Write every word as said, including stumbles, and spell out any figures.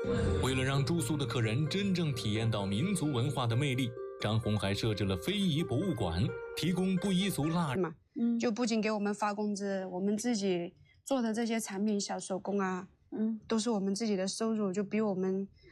为了让住宿的客人真正体验到民族文化的魅力，张红还设置了非遗博物馆，提供布依族蜡嘛，嗯，就不仅给我们发工资，我们自己做的这些产品小手工啊，嗯，都是我们自己的收入，就比我们